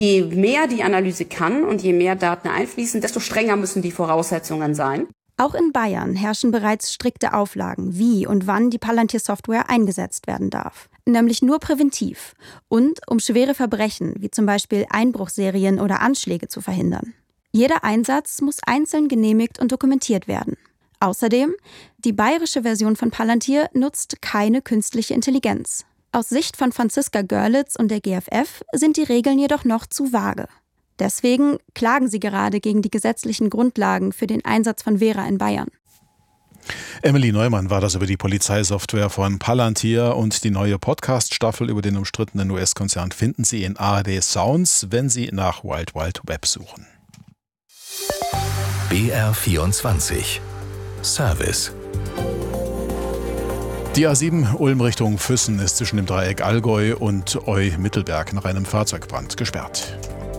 Je mehr die Analyse kann und je mehr Daten einfließen, desto strenger müssen die Voraussetzungen sein. Auch in Bayern herrschen bereits strikte Auflagen, wie und wann die Palantir-Software eingesetzt werden darf. Nämlich nur präventiv und um schwere Verbrechen, wie zum Beispiel Einbruchserien oder Anschläge, zu verhindern. Jeder Einsatz muss einzeln genehmigt und dokumentiert werden. Außerdem, die bayerische Version von Palantir nutzt keine künstliche Intelligenz. Aus Sicht von Franziska Görlitz und der GfF sind die Regeln jedoch noch zu vage. Deswegen klagen sie gerade gegen die gesetzlichen Grundlagen für den Einsatz von Vera in Bayern. Emily Neumann war das über die Polizeisoftware von Palantir, und die neue Podcast-Staffel über den umstrittenen US-Konzern finden Sie in ARD Sounds, wenn Sie nach Wild Wild Web suchen. BR24 Service. Die A7 Ulm Richtung Füssen ist zwischen dem Dreieck Allgäu und Eu-Mittelberg nach einem Fahrzeugbrand gesperrt.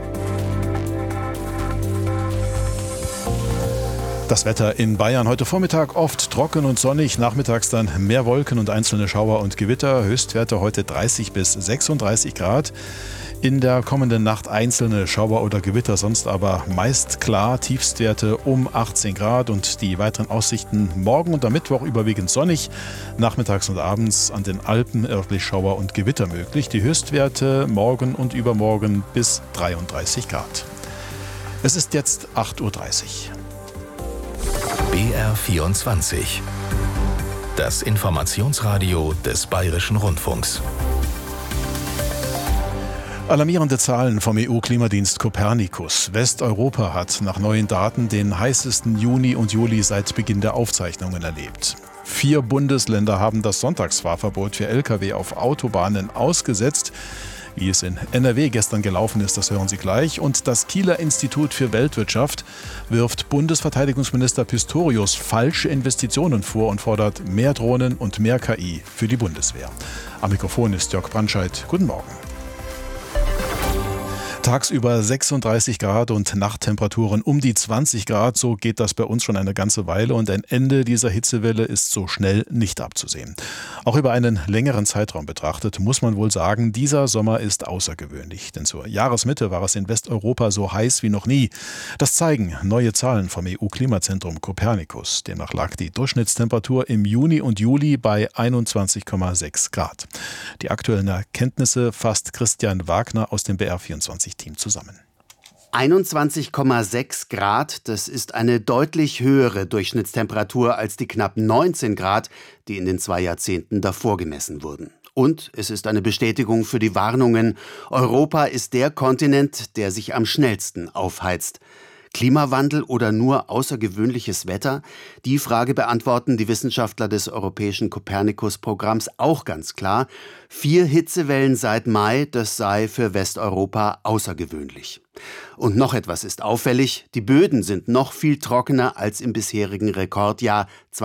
Das Wetter in Bayern heute Vormittag oft trocken und sonnig, nachmittags dann mehr Wolken und einzelne Schauer und Gewitter. Höchstwerte heute 30 bis 36 Grad. In der kommenden Nacht einzelne Schauer oder Gewitter, sonst aber meist klar. Tiefstwerte um 18 Grad und die weiteren Aussichten morgen und am Mittwoch überwiegend sonnig. Nachmittags und abends an den Alpen örtlich Schauer und Gewitter möglich. Die Höchstwerte morgen und übermorgen bis 33 Grad. Es ist jetzt 8.30 Uhr. BR24 Das Informationsradio des Bayerischen Rundfunks. Alarmierende Zahlen vom EU-Klimadienst Copernicus. Westeuropa hat nach neuen Daten den heißesten Juni und Juli seit Beginn der Aufzeichnungen erlebt. 4 Bundesländer haben das Sonntagsfahrverbot für Lkw auf Autobahnen ausgesetzt. Wie es in NRW gestern gelaufen ist, das hören Sie gleich. Und das Kieler Institut für Weltwirtschaft wirft Bundesverteidigungsminister Pistorius falsche Investitionen vor und fordert mehr Drohnen und mehr KI für die Bundeswehr. Am Mikrofon ist Jörg Brandscheid. Guten Morgen. Tagsüber 36 Grad und Nachttemperaturen um die 20 Grad. So geht das bei uns schon eine ganze Weile und ein Ende dieser Hitzewelle ist so schnell nicht abzusehen. Auch über einen längeren Zeitraum betrachtet muss man wohl sagen, dieser Sommer ist außergewöhnlich. Denn zur Jahresmitte war es in Westeuropa so heiß wie noch nie. Das zeigen neue Zahlen vom EU-Klimazentrum Copernicus. Demnach lag die Durchschnittstemperatur im Juni und Juli bei 21,6 Grad. Die aktuellen Erkenntnisse fasst Christian Wagner aus dem BR24 Team zusammen. 21,6 Grad, das ist eine deutlich höhere Durchschnittstemperatur als die knapp 19 Grad, die in den 2 Jahrzehnten davor gemessen wurden. Und es ist eine Bestätigung für die Warnungen, Europa ist der Kontinent, der sich am schnellsten aufheizt. Klimawandel oder nur außergewöhnliches Wetter? Die Frage beantworten die Wissenschaftler des europäischen Copernicus-Programms auch ganz klar. 4 Hitzewellen seit Mai, das sei für Westeuropa außergewöhnlich. Und noch etwas ist auffällig, die Böden sind noch viel trockener als im bisherigen Rekordjahr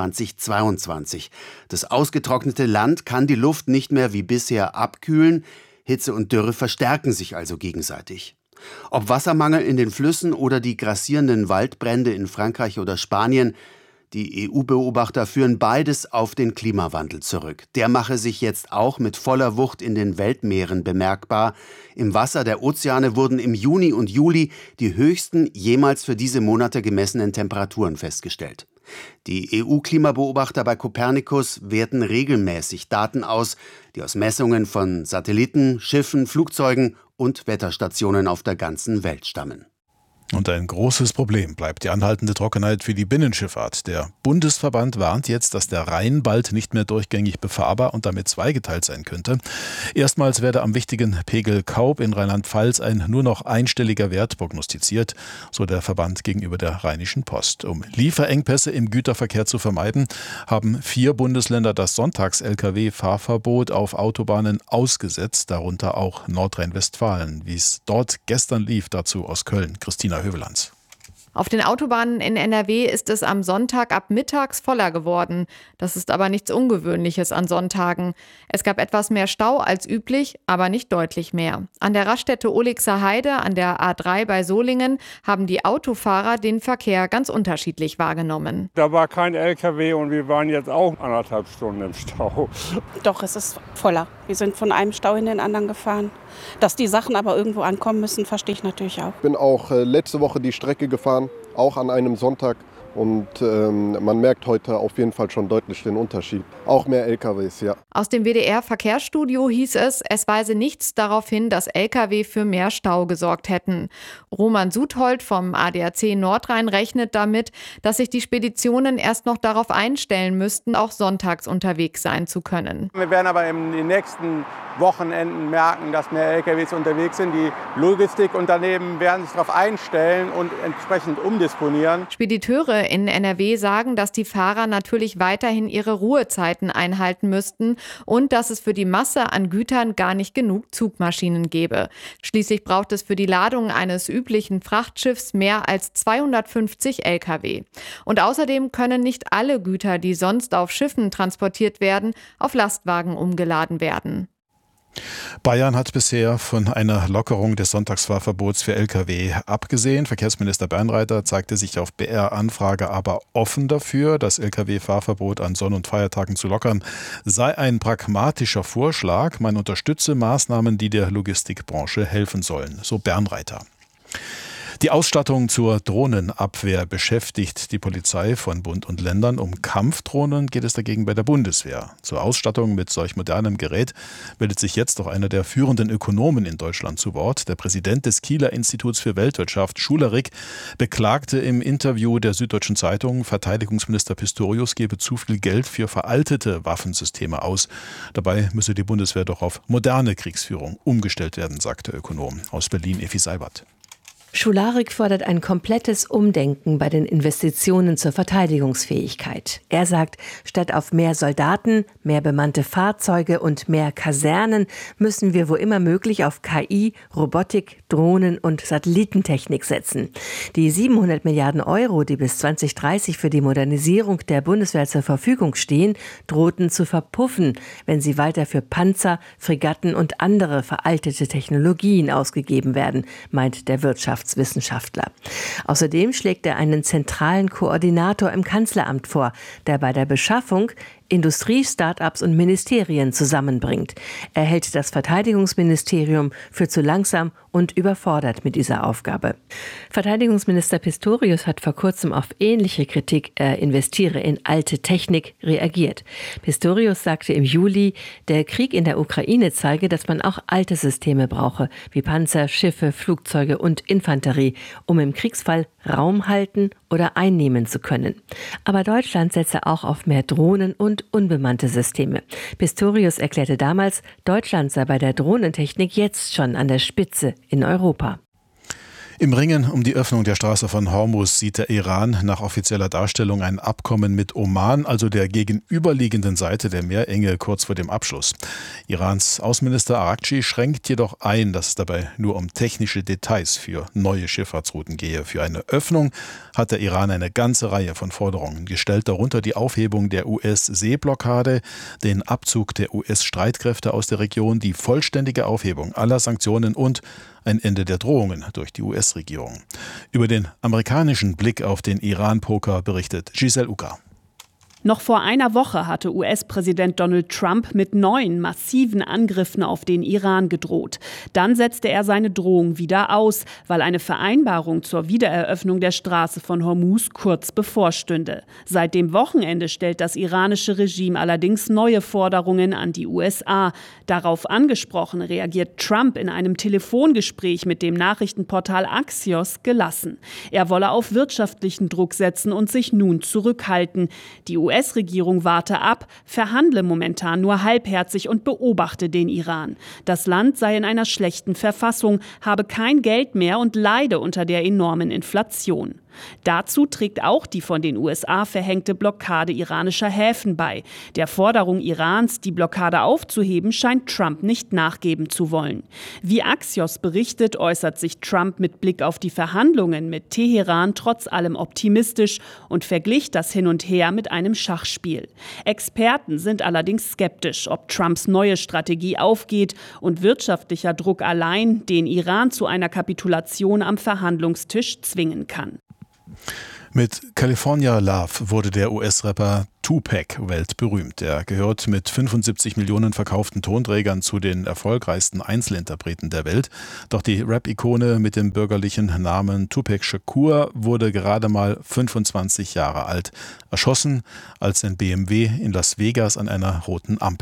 2022. Das ausgetrocknete Land kann die Luft nicht mehr wie bisher abkühlen, Hitze und Dürre verstärken sich also gegenseitig. Ob Wassermangel in den Flüssen oder die grassierenden Waldbrände in Frankreich oder Spanien, die EU-Beobachter führen beides auf den Klimawandel zurück. Der mache sich jetzt auch mit voller Wucht in den Weltmeeren bemerkbar. Im Wasser der Ozeane wurden im Juni und Juli die höchsten jemals für diese Monate gemessenen Temperaturen festgestellt. Die EU-Klimabeobachter bei Copernicus werten regelmäßig Daten aus, die aus Messungen von Satelliten, Schiffen, Flugzeugen und Wetterstationen auf der ganzen Welt stammen. Und ein großes Problem bleibt die anhaltende Trockenheit für die Binnenschifffahrt. Der Bundesverband warnt jetzt, dass der Rhein bald nicht mehr durchgängig befahrbar und damit zweigeteilt sein könnte. Erstmals werde am wichtigen Pegel Kaub in Rheinland-Pfalz ein nur noch einstelliger Wert prognostiziert, so der Verband gegenüber der Rheinischen Post. Um Lieferengpässe im Güterverkehr zu vermeiden, haben 4 Bundesländer das Sonntags-Lkw-Fahrverbot auf Autobahnen ausgesetzt, darunter auch Nordrhein-Westfalen. Wie es dort gestern lief, dazu aus Köln, Christina Hövelanz. Auf den Autobahnen in NRW ist es am Sonntag ab mittags voller geworden. Das ist aber nichts Ungewöhnliches an Sonntagen. Es gab etwas mehr Stau als üblich, aber nicht deutlich mehr. An der Raststätte Olixer Heide an der A3 bei Solingen haben die Autofahrer den Verkehr ganz unterschiedlich wahrgenommen. Da war kein LKW und wir waren jetzt auch 1,5 Stunden im Stau. Doch, es ist voller. Wir sind von einem Stau in den anderen gefahren. Dass die Sachen aber irgendwo ankommen müssen, verstehe ich natürlich auch. Ich bin auch letzte Woche die Strecke gefahren, auch an einem Sonntag. Und man merkt heute auf jeden Fall schon deutlich den Unterschied. Auch mehr LKWs, ja. Aus dem WDR-Verkehrsstudio hieß es weise nichts darauf hin, dass Lkw für mehr Stau gesorgt hätten. Roman Suthold vom ADAC Nordrhein rechnet damit, dass sich die Speditionen erst noch darauf einstellen müssten, auch sonntags unterwegs sein zu können. Wir werden aber in den nächsten Wochenenden merken, dass mehr LKWs unterwegs sind. Die Logistikunternehmen werden sich darauf einstellen und entsprechend umdisponieren. Spediteure in NRW sagen, dass die Fahrer natürlich weiterhin ihre Ruhezeiten einhalten müssten und dass es für die Masse an Gütern gar nicht genug Zugmaschinen gäbe. Schließlich braucht es für die Ladung eines üblichen Frachtschiffs mehr als 250 Lkw. Und außerdem können nicht alle Güter, die sonst auf Schiffen transportiert werden, auf Lastwagen umgeladen werden. Bayern hat bisher von einer Lockerung des Sonntagsfahrverbots für Lkw abgesehen. Verkehrsminister Bernreiter zeigte sich auf BR-Anfrage aber offen dafür. Das Lkw-Fahrverbot an Sonn- und Feiertagen zu lockern sei ein pragmatischer Vorschlag. Man unterstütze Maßnahmen, die der Logistikbranche helfen sollen, so Bernreiter. Die Ausstattung zur Drohnenabwehr beschäftigt die Polizei von Bund und Ländern. Um Kampfdrohnen geht es dagegen bei der Bundeswehr. Zur Ausstattung mit solch modernem Gerät meldet sich jetzt auch einer der führenden Ökonomen in Deutschland zu Wort. Der Präsident des Kieler Instituts für Weltwirtschaft, Schulerich, beklagte im Interview der Süddeutschen Zeitung, Verteidigungsminister Pistorius gebe zu viel Geld für veraltete Waffensysteme aus. Dabei müsse die Bundeswehr doch auf moderne Kriegsführung umgestellt werden, sagt der Ökonom. Aus Berlin, Effi Seibert. Schularich fordert ein komplettes Umdenken bei den Investitionen zur Verteidigungsfähigkeit. Er sagt, statt auf mehr Soldaten, mehr bemannte Fahrzeuge und mehr Kasernen müssen wir wo immer möglich auf KI, Robotik, Drohnen und Satellitentechnik setzen. Die 700 Milliarden Euro, die bis 2030 für die Modernisierung der Bundeswehr zur Verfügung stehen, drohten zu verpuffen, wenn sie weiter für Panzer, Fregatten und andere veraltete Technologien ausgegeben werden, meint der Wirtschaftswissenschaftler. Außerdem schlägt er einen zentralen Koordinator im Kanzleramt vor, der bei der Beschaffung Industrie, Start-ups und Ministerien zusammenbringt. Er hält das Verteidigungsministerium für zu langsam und überfordert mit dieser Aufgabe. Verteidigungsminister Pistorius hat vor kurzem auf ähnliche Kritik, er investiere in alte Technik, reagiert. Pistorius sagte im Juli, der Krieg in der Ukraine zeige, dass man auch alte Systeme brauche, wie Panzer, Schiffe, Flugzeuge und Infanterie, um im Kriegsfall Raum halten oder einnehmen zu können. Aber Deutschland setze auch auf mehr Drohnen und unbemannte Systeme. Pistorius erklärte damals, Deutschland sei bei der Drohnentechnik jetzt schon an der Spitze in Europa. Im Ringen um die Öffnung der Straße von Hormuz sieht der Iran nach offizieller Darstellung ein Abkommen mit Oman, also der gegenüberliegenden Seite der Meerenge, kurz vor dem Abschluss. Irans Außenminister Araghchi schränkt jedoch ein, dass es dabei nur um technische Details für neue Schifffahrtsrouten gehe. Für eine Öffnung hat der Iran eine ganze Reihe von Forderungen gestellt, darunter die Aufhebung der US-Seeblockade, den Abzug der US-Streitkräfte aus der Region, die vollständige Aufhebung aller Sanktionen und ein Ende der Drohungen durch die US-Regierung. Über den amerikanischen Blick auf den Iran-Poker berichtet Giselle Uka. Noch vor einer Woche hatte US-Präsident Donald Trump mit neuen massiven Angriffen auf den Iran gedroht. Dann setzte er seine Drohung wieder aus, weil eine Vereinbarung zur Wiedereröffnung der Straße von Hormuz kurz bevorstünde. Seit dem Wochenende stellt das iranische Regime allerdings neue Forderungen an die USA. Darauf angesprochen reagiert Trump in einem Telefongespräch mit dem Nachrichtenportal Axios gelassen. Er wolle auf wirtschaftlichen Druck setzen und sich nun zurückhalten. Die US-Regierung warte ab, verhandle momentan nur halbherzig und beobachte den Iran. Das Land sei in einer schlechten Verfassung, habe kein Geld mehr und leide unter der enormen Inflation. Dazu trägt auch die von den USA verhängte Blockade iranischer Häfen bei. Der Forderung Irans, die Blockade aufzuheben, scheint Trump nicht nachgeben zu wollen. Wie Axios berichtet, äußert sich Trump mit Blick auf die Verhandlungen mit Teheran trotz allem optimistisch und verglich das Hin und Her mit einem Schachspiel. Experten sind allerdings skeptisch, ob Trumps neue Strategie aufgeht und wirtschaftlicher Druck allein den Iran zu einer Kapitulation am Verhandlungstisch zwingen kann. Mit California Love wurde der US-Rapper Tupac weltberühmt. Er gehört mit 75 Millionen verkauften Tonträgern zu den erfolgreichsten Einzelinterpreten der Welt. Doch die Rap-Ikone mit dem bürgerlichen Namen Tupac Shakur wurde gerade mal 25 Jahre alt. Erschossen, als ein BMW in Las Vegas an einer roten Ampel